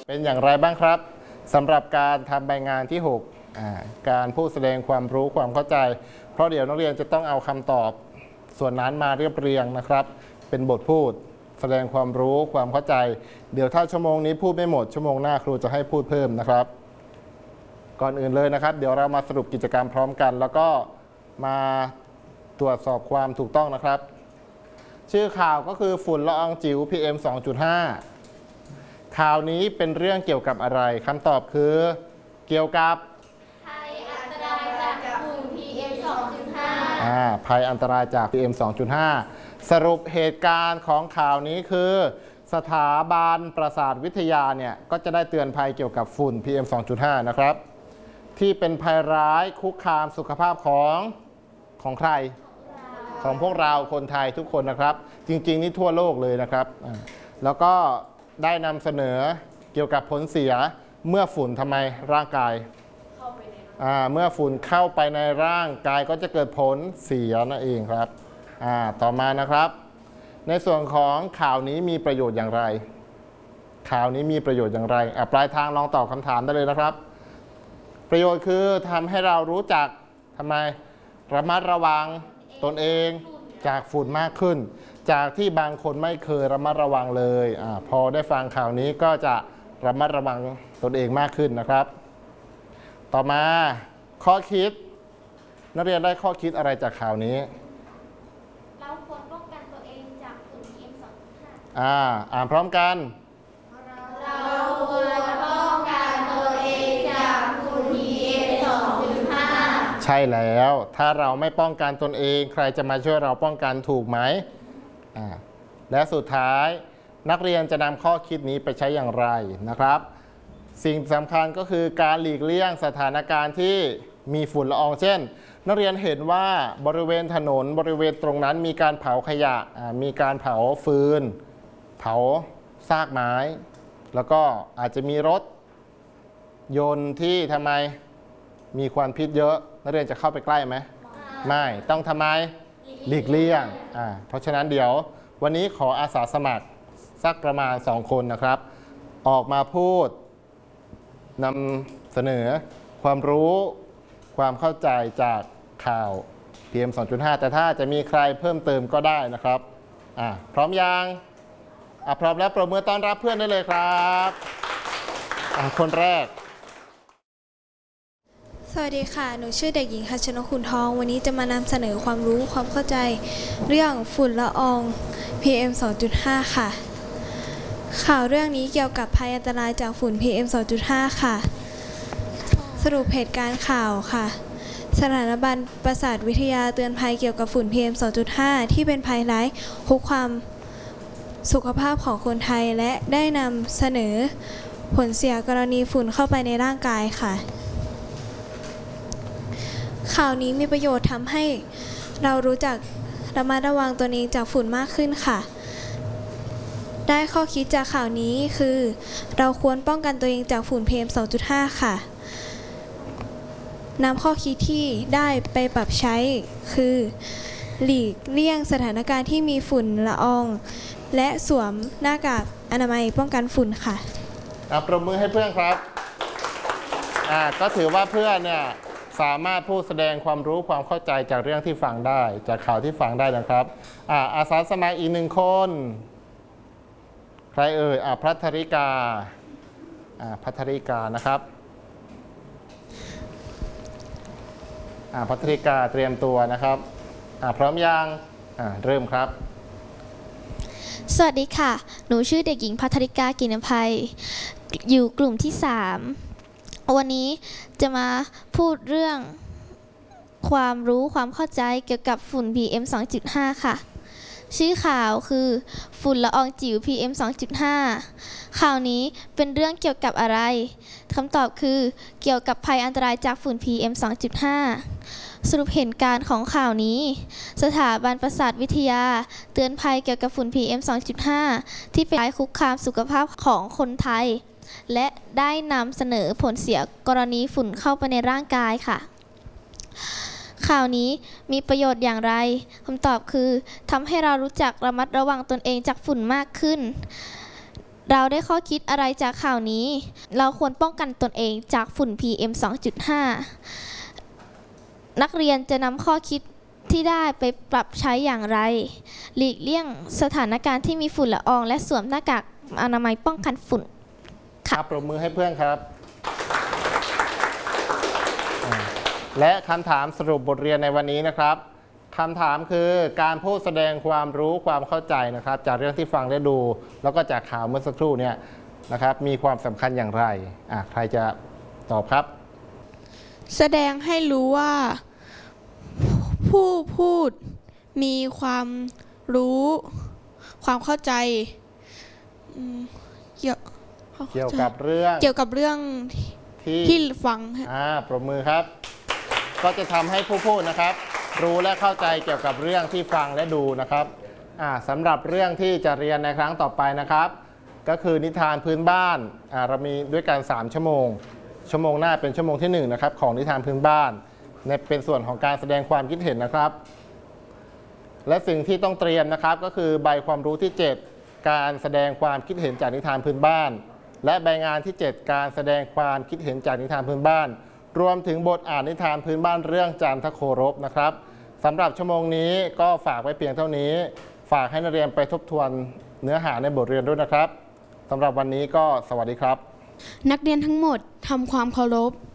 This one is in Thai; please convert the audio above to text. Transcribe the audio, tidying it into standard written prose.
เป็นอย่างไรบ้างครับสำหรับการทำใบงานที่6การพูดแสดงความรู้ความเข้าใจ เพราะเดี๋ยวนักเรียนจะต้องเอาคำตอบส่วนนั้นมาเรียบเรียงนะครับ เป็นบทพูดแสดงความรู้ความเข้าใจ เดี๋ยวถ้าชั่วโมงนี้พูดไม่หมดชั่วโมงหน้าครูจะให้พูดเพิ่มนะครับ ก่อนอื่นเลยนะครับ เดี๋ยวเรามาสรุปกิจกรรมพร้อมกัน แล้วก็มาตรวจสอบความถูกต้องนะครับ ชื่อข่าวก็คือฝุ่นละอองจิ๋ว PM 2.5 ข่าวนี้เป็นเรื่องเกี่ยวกับอะไรคำตอบคือเกี่ยวกับภัยอันตรายจากฝุ่น PM 2.5 ภัยอันตรายจาก PM 2.5 สรุปเหตุการณ์ของข่าวนี้คือสถาบันประสาทวิทยาเนี่ยก็จะได้เตือนภัยเกี่ยวกับฝุ่น PM 2.5 นะครับที่เป็นภัยร้ายคุกคามสุขภาพของใครของพวกเราคนไทยทุกคนนะครับจริงๆนี่ทั่วโลกเลยนะครับแล้วก็ได้นำเสนอเกี่ยวกับผลเสียเมื่อฝุ่นทำไมร่างกายเมื่อฝุ่นเข้าไปในร่างกายก็จะเกิดผลเสียนั่นเองครับต่อมานะครับในส่วนของข่าวนี้มีประโยชน์อย่างไรข่าวนี้มีประโยชน์อย่างไรปลายทางลองตอบคำถามได้เลยนะครับประโยชน์คือทำให้เรารู้จักทำไมระมัดระวังตนเองจากฝุ่นมากขึ้นจากที่บางคนไม่เคยระมัดระวังเลยพอได้ฟังข่าวนี้ก็จะระมัดระวังตนเองมากขึ้นนะครับต่อมาข้อคิดนักเรียนได้ข้อคิดอะไรจากข่าวนี้เราควรป้องกันตัวเองจากฝุ่น PM 2.5 อ่านพร้อมกันเราควรป้องกันตัวเองจากฝุ่น PM 2.5 ใช่แล้วถ้าเราไม่ป้องกันตนเองใครจะมาช่วยเราป้องกันถูกไหมและสุดท้ายนักเรียนจะนำข้อคิดนี้ไปใช้อย่างไรนะครับสิ่งสำคัญก็คือการหลีกเลี่ยงสถานการณ์ที่มีฝุ่นละอองเช่นนักเรียนเห็นว่าบริเวณถนนบริเวณตรงนั้นมีการเผาขยะมีการเผาฟืนเผาซากไม้แล้วก็อาจจะมีรถยนต์ที่ทำไมมีควันพิษเยอะนักเรียนจะเข้าไปใกล้ไหมไม่ต้องทำไมหลีกเลี่ยงเพราะฉะนั้นเดี๋ยววันนี้ขออาสาสมัครสักประมาณ2คนนะครับออกมาพูดนำเสนอความรู้ความเข้าใจจากข่าว PM 2.5 แต่ถ้าจะมีใครเพิ่มเติมก็ได้นะครับพร้อมยังพร้อมแล้วปรบมือต้อนรับเพื่อนได้เลยครับคนแรกสวัสดีค่ะหนูชื่อเด็กหญิงคัชนกขุนทองวันนี้จะมานำเสนอความรู้ความเข้าใจเรื่องฝุ่นละออง PM 2.5 ค่ะข่าวเรื่องนี้เกี่ยวกับภัยอันตรายจากฝุ่น PM 2.5 ค่ะสรุปเหตุการณ์ข่าวค่ะสถาบันประสาทวิทยาเตือนภัยเกี่ยวกับฝุ่น PM 2.5 ที่เป็นภัยร้ายคุกคามสุขภาพของคนไทยและได้นำเสนอผลเสียกรณีฝุ่นเข้าไปในร่างกายค่ะข่าวนี้มีประโยชน์ทำให้เรารู้จักระมัดระวังตัวเองจากฝุ่นมากขึ้นค่ะได้ข้อคิดจากข่าวนี้คือเราควรป้องกันตัวเองจากฝุ่น PM 2.5 ค่ะนำข้อคิดที่ได้ไปปรับใช้คือหลีกเลี่ยงสถานการณ์ที่มีฝุ่นละอองและสวมหน้ากากอนามัยป้องกันฝุ่นค่ะปรบมือให้เพื่อนครับก็ถือว่าเพื่อนเนี่ยสามารถพูดแสดงความรู้ความเข้าใจจากเรื่องที่ฟังได้จากข่าวที่ฟังได้นะครับอาสาสมัครอีก1คนใครเอ่ยพัทริกาพัทริกานะครับพัทริกาเตรียมตัวนะครับพร้อมยังเริ่มครับสวัสดีค่ะหนูชื่อเด็กหญิงพัทริกากินอภัยอยู่กลุ่มที่3วันนี้จะมาพูดเรื่องความรู้ความเข้าใจเกี่ยวกับฝุ่น PM 2.5 ค่ะชื่อข่าวคือฝุ่นละอองจิ๋ว PM 2.5 ข่าวนี้เป็นเรื่องเกี่ยวกับอะไรคำตอบคือเกี่ยวกับภัยอันตรายจากฝุ่น PM 2.5 สรุปเหตุการณ์ของข่าวนี้สถาบันประสาทวิทยาเตือนภัยเกี่ยวกับฝุ่น PM 2.5 ที่เป็นภัยคุกคามสุขภาพของคนไทยและได้นำเสนอผลเสียกรณีฝุ่นเข้าไปในร่างกายค่ะข่าวนี้มีประโยชน์อย่างไรคำตอบคือทำให้เรารู้จักระมัดระวังตนเองจากฝุ่นมากขึ้นเราได้ข้อคิดอะไรจากข่าวนี้ เราควรป้องกันตนเองจากฝุ่น PM 2.5 นักเรียนจะนำข้อคิดที่ได้ไปปรับใช้อย่างไร หลีกเลี่ยงสถานการณ์ที่มีฝุ่นละอองและสวมหน้ากากอนามัยป้องกันฝุ่นครับปรบมือให้เพื่อนครับ และคำถามสรุปบทเรียนในวันนี้นะครับคำถามคือการพูดแสดงความรู้ความเข้าใจนะครับจากเรื่องที่ฟังได้ดู แล้วก็จากข่าวเมื่อสักครู่เนี่ยนะครับมีความสำคัญอย่างไรใครจะตอบครับแสดงให้รู้ว่าผู้พูดมีความรู้ความเข้าใจเกี่ยวกับเรื่องที่ฟังปรบมือครับ ก็จะทำให้ผู้พูดนะครับรู้และเข้าใจเกี่ยวกับเรื่องที่ฟังและดูนะครับสำหรับเรื่องที่จะเรียนในครั้งต่อไปนะครับก็คือนิทานพื้นบ้านเรามีด้วยกัน3ชั่วโมงหน้าเป็นชั่วโมงที่1นะครับของนิทานพื้นบ้านเป็นส่วนของการแสดงความคิดเห็นนะครับและสิ่งที่ต้องเตรียมนะครับก็คือใบความรู้ที่7การแสดงความคิดเห็นจากนิทานพื้นบ้านและใบงานที่7การแสดงความคิดเห็นจากนิทานพื้นบ้านรวมถึงบทอ่านนิทานพื้นบ้านเรื่องจันทโครบนะครับสำหรับชั่วโมงนี้ก็ฝากไว้เพียงเท่านี้ฝากให้นักเรียนไปทบทวนเนื้อหาในบทเรียนด้วยนะครับสำหรับวันนี้ก็สวัสดีครับนักเรียนทั้งหมดทำความเคารพ